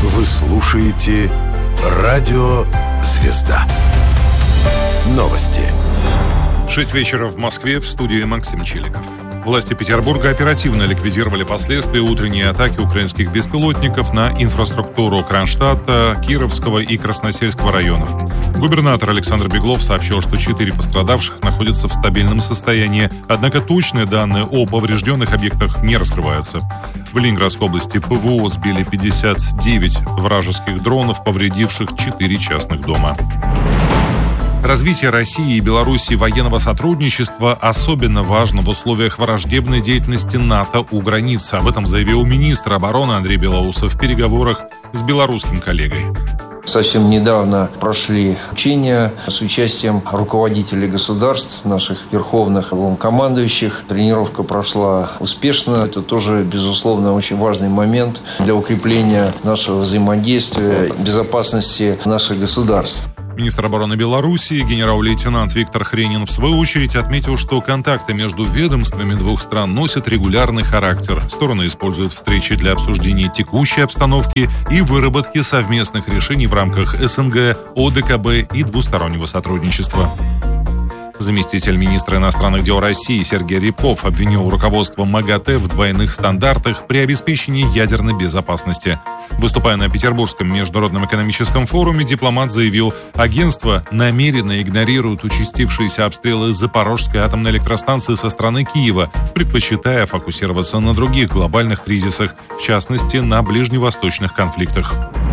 Вы слушаете Радио Звезда. Новости. 6 вечера в Москве, в студии Максим Челиков. Власти Петербурга оперативно ликвидировали последствия утренней атаки украинских беспилотников на инфраструктуру Кронштадта, Кировского и Красносельского районов. Губернатор Александр Беглов сообщил, что 4 пострадавших находятся в стабильном состоянии, однако точные данные о поврежденных объектах не раскрываются. В Ленинградской области ПВО сбили 59 вражеских дронов, повредивших 4 частных дома. Развитие России и Беларуси военного сотрудничества особенно важно в условиях враждебной деятельности НАТО у границ. Об этом заявил министр обороны Андрей Белоусов в переговорах с белорусским коллегой. Совсем недавно прошли учения с участием руководителей государств, наших верховных главнокомандующих. Тренировка прошла успешно. Это тоже, безусловно, очень важный момент для укрепления нашего взаимодействия, безопасности наших государств. Министр обороны Беларуси генерал-лейтенант Виктор Хренин в свою очередь отметил, что контакты между ведомствами двух стран носят регулярный характер. Стороны используют встречи для обсуждения текущей обстановки и выработки совместных решений в рамках СНГ, ОДКБ и двустороннего сотрудничества. Заместитель министра иностранных дел России Сергей Рябков обвинил руководство МАГАТЭ в двойных стандартах при обеспечении ядерной безопасности. Выступая на Петербургском международном экономическом форуме, дипломат заявил, агентство намеренно игнорирует участившиеся обстрелы Запорожской атомной электростанции со стороны Киева, предпочитая фокусироваться на других глобальных кризисах, в частности, на ближневосточных конфликтах.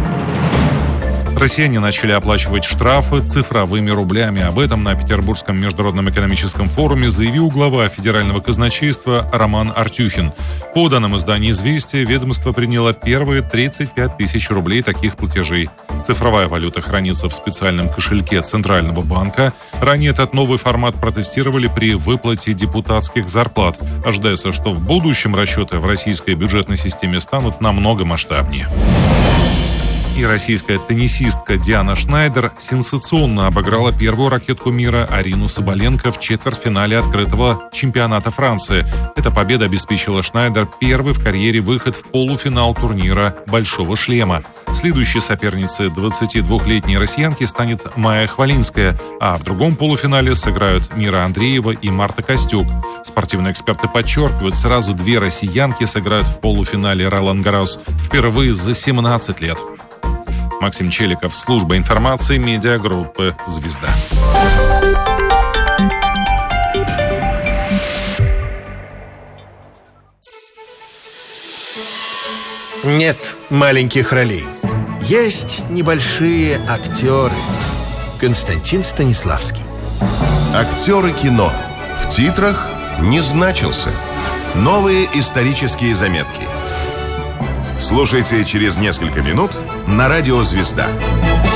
Россияне начали оплачивать штрафы цифровыми рублями. Об этом на Петербургском международном экономическом форуме заявил глава федерального казначейства Роман Артюхин. По данным издания «Известия», ведомство приняло первые 35 тысяч рублей таких платежей. Цифровая валюта хранится в специальном кошельке Центрального банка. Ранее этот новый формат протестировали при выплате депутатских зарплат. Ожидается, что в будущем расчеты в российской бюджетной системе станут намного масштабнее. И российская теннисистка Диана Шнайдер сенсационно обыграла первую ракетку мира Арину Соболенко в четвертьфинале открытого чемпионата Франции. Эта победа обеспечила Шнайдер первый в карьере выход в полуфинал турнира «Большого шлема». Следующей соперницей 22-летней россиянки станет Майя Хвалинская, а в другом полуфинале сыграют Мира Андреева и Марта Костюк. Спортивные эксперты подчеркивают, сразу 2 россиянки сыграют в полуфинале Ролан-Гаррос впервые за 17 лет. Максим Челиков, служба информации медиагруппы «Звезда». Нет маленьких ролей. Есть небольшие актеры. Константин Станиславский. Актеры кино. В титрах не значился. Новые исторические заметки. Слушайте через несколько минут на Радио Звезда.